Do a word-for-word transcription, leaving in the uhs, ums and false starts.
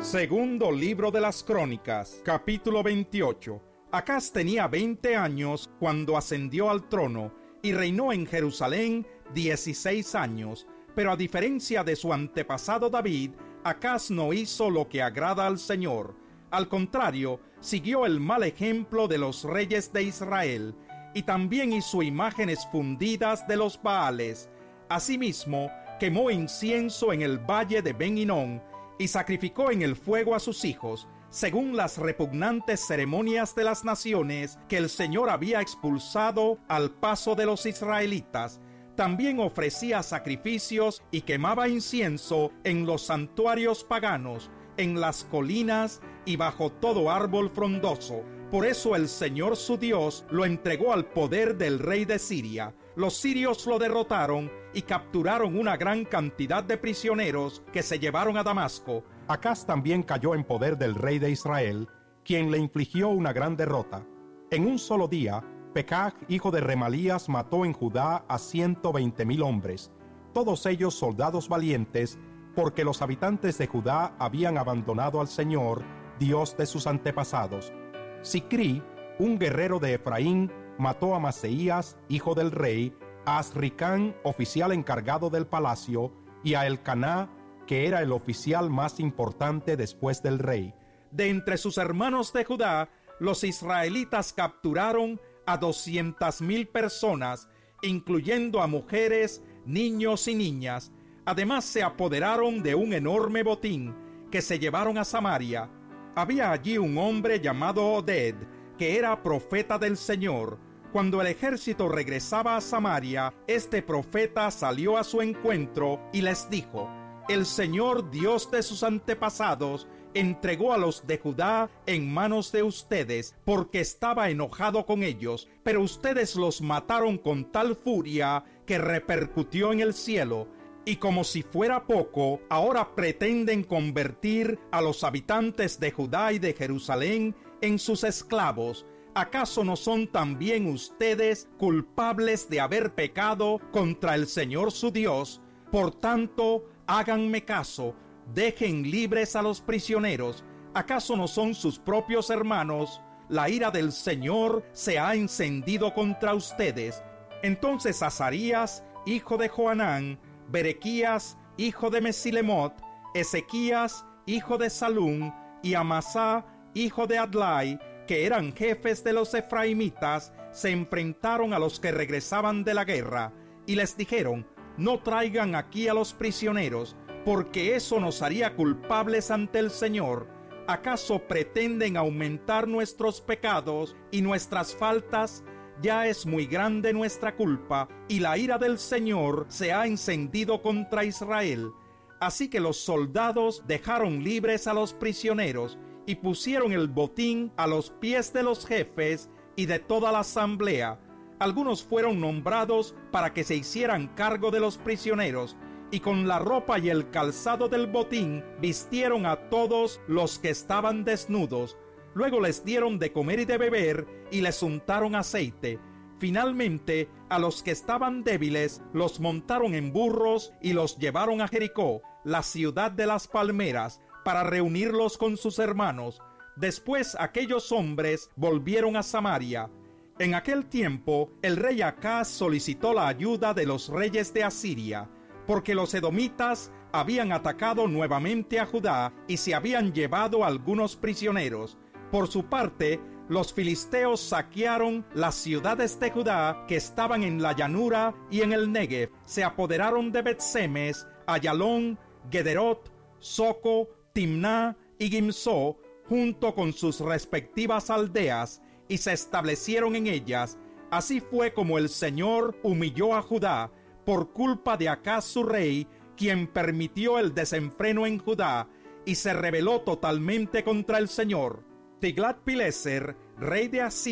Segundo libro de las Crónicas, capítulo veintiocho. Acaz tenía veinte años cuando ascendió al trono y reinó en Jerusalén dieciséis años. Pero a diferencia de su antepasado David, Acaz no hizo lo que agrada al Señor. Al contrario, siguió el mal ejemplo de los reyes de Israel, y también hizo imágenes fundidas de los Baales. Asimismo, quemó incienso en el valle de Ben Hinnom, y sacrificó en el fuego a sus hijos, según las repugnantes ceremonias de las naciones que el Señor había expulsado al paso de los israelitas. También ofrecía sacrificios y quemaba incienso en los santuarios paganos, en las colinas y bajo todo árbol frondoso. Por eso el Señor su Dios lo entregó al poder del rey de Siria. Los sirios lo derrotaron y capturaron una gran cantidad de prisioneros que se llevaron a Damasco. Acaz también cayó en poder del rey de Israel, quien le infligió una gran derrota. En un solo día, Pekah, hijo de Remalías, mató en Judá a ciento veinte mil hombres, todos ellos soldados valientes, porque los habitantes de Judá habían abandonado al Señor, Dios de sus antepasados. Sicrí, un guerrero de Efraín, mató a Maseías, hijo del rey, a Azricán, oficial encargado del palacio, y a Elcaná, que era el oficial más importante después del rey. De entre sus hermanos de Judá, los israelitas capturaron a doscientas mil personas, incluyendo a mujeres, niños y niñas. Además se apoderaron de un enorme botín que se llevaron a Samaria. Había allí un hombre llamado Oded, que era profeta del Señor. Cuando el ejército regresaba a Samaria, este profeta salió a su encuentro y les dijo: el Señor, Dios de sus antepasados, entregó a los de Judá en manos de ustedes, porque estaba enojado con ellos, pero ustedes los mataron con tal furia que repercutió en el cielo. Y como si fuera poco, ahora pretenden convertir a los habitantes de Judá y de Jerusalén en sus esclavos. ¿Acaso no son también ustedes culpables de haber pecado contra el Señor su Dios? Por tanto, háganme caso, dejen libres a los prisioneros. ¿Acaso no son sus propios hermanos? La ira del Señor se ha encendido contra ustedes. Entonces Azarías, hijo de Joanán, Berequías, hijo de Mesilemot, Ezequías, hijo de Salum, y Amasá, hijo de Adlai, que eran jefes de los efraimitas, se enfrentaron a los que regresaban de la guerra, y les dijeron: no traigan aquí a los prisioneros, porque eso nos haría culpables ante el Señor. ¿Acaso pretenden aumentar nuestros pecados y nuestras faltas? Ya es muy grande nuestra culpa, y la ira del Señor se ha encendido contra Israel. Así que los soldados dejaron libres a los prisioneros, y pusieron el botín a los pies de los jefes y de toda la asamblea. Algunos fueron nombrados para que se hicieran cargo de los prisioneros, y con la ropa y el calzado del botín vistieron a todos los que estaban desnudos. Luego les dieron de comer y de beber, y les untaron aceite. Finalmente, a los que estaban débiles los montaron en burros y los llevaron a Jericó, la ciudad de las palmeras, para reunirlos con sus hermanos. Después aquellos hombres volvieron a Samaria. En aquel tiempo, el rey Acaz solicitó la ayuda de los reyes de Asiria, porque los edomitas habían atacado nuevamente a Judá y se habían llevado algunos prisioneros. Por su parte, los filisteos saquearon las ciudades de Judá que estaban en la llanura y en el Negev. Se apoderaron de Bet-Semes, Ayalón, Gederot, Soco, Timná y Gimzo, junto con sus respectivas aldeas, y se establecieron en ellas. Así fue como el Señor humilló a Judá, por culpa de Acaz su rey, quien permitió el desenfreno en Judá, y se rebeló totalmente contra el Señor. Tiglat-Pileser, rey de Asiria,